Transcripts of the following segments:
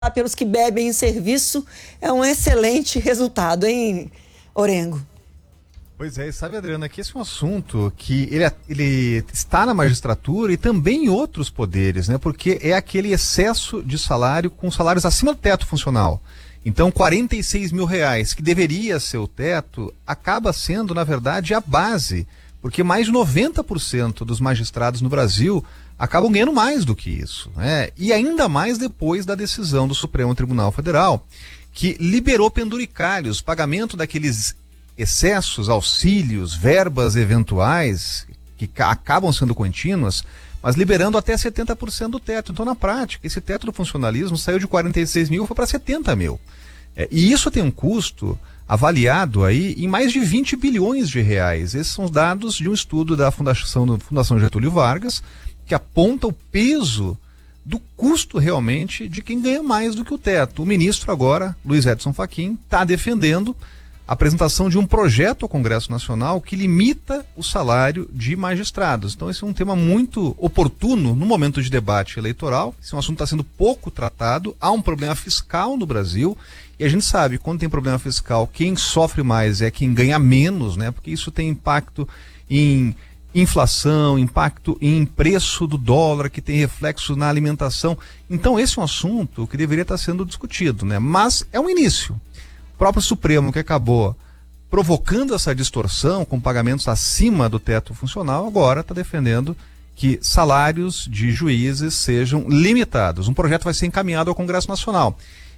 pelos que bebem em serviço é um excelente resultado, hein, Orengo? Pois é, e sabe, Adriana, que esse é um assunto que ele está na magistratura e também em outros poderes, né? Porque é aquele excesso de salário com salários acima do teto funcional. Então, R$46 mil, que deveria ser o teto, acaba sendo, na verdade, a base, porque mais de 90% dos magistrados no Brasil acabam ganhando mais do que isso, né? E ainda mais depois da decisão do Supremo Tribunal Federal, que liberou penduricalhos, pagamento daqueles excessos, auxílios, verbas eventuais, que acabam sendo contínuas, mas liberando até 70% do teto. Então, na prática, esse teto do funcionalismo saiu de 46 mil e foi para 70 mil. E isso tem um custo avaliado aí em mais de 20 bilhões de reais. Esses são os dados de um estudo da Fundação Getúlio Vargas, que aponta o peso do custo realmente de quem ganha mais do que o teto. O ministro agora, Luiz Edson Fachin, está defendendo a apresentação de um projeto ao Congresso Nacional que limita o salário de magistrados. Então esse é um tema muito oportuno no momento de debate eleitoral. Esse é um assunto que está sendo pouco tratado. Há um problema fiscal no Brasil e a gente sabe, quando tem problema fiscal, quem sofre mais é quem ganha menos, né? Porque isso tem impacto em inflação, impacto em preço do dólar, que tem reflexo na alimentação. Então esse é um assunto que deveria estar sendo discutido, né? Mas é um início. O próprio Supremo, que acabou provocando essa distorção com pagamentos acima do teto funcional, agora está defendendo que salários de juízes sejam limitados. Um projeto vai ser encaminhado ao Congresso Nacional.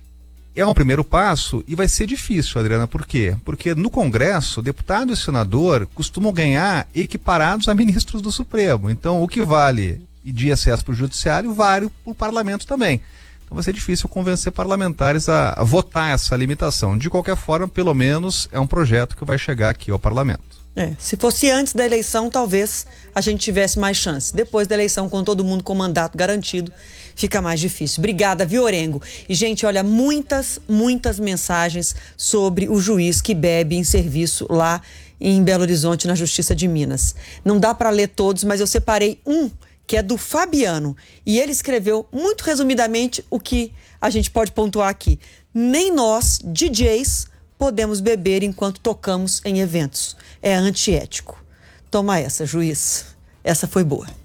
É um primeiro passo e vai ser difícil, Adriana. Por quê? Porque no Congresso, deputado e senador costumam ganhar equiparados a ministros do Supremo. Então, o que vale de excesso para o Judiciário, vale para o Parlamento também. Então vai ser difícil convencer parlamentares a votar essa limitação. De qualquer forma, pelo menos, é um projeto que vai chegar aqui ao Parlamento. Se fosse antes da eleição, talvez a gente tivesse mais chance. Depois da eleição, com todo mundo com mandato garantido, fica mais difícil. Obrigada, viu, Orengo? E, gente, olha, muitas mensagens sobre o juiz que bebe em serviço lá em Belo Horizonte, na Justiça de Minas. Não dá para ler todos, mas eu separei um, que é do Fabiano. E ele escreveu, muito resumidamente, o que a gente pode pontuar aqui. Nem nós, DJs, podemos beber enquanto tocamos em eventos. É antiético. Toma essa, juiz. Essa foi boa.